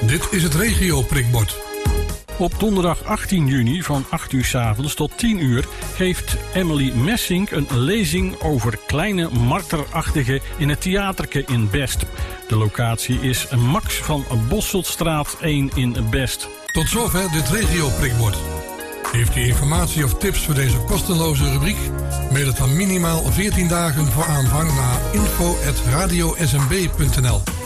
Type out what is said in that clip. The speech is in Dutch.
Dit is het regio prikbord. Op donderdag 18 juni van 8 uur 's avonds tot 10 uur geeft Emily Messink een lezing over kleine marterachtige in het theaterke in Best. De locatie is Max van Bosseltstraat 1 in Best. Tot zover dit regio prikbord. Heeft u informatie of tips voor deze kosteloze rubriek? Mail het dan minimaal 14 dagen voor aanvang naar info@radiosmb.nl.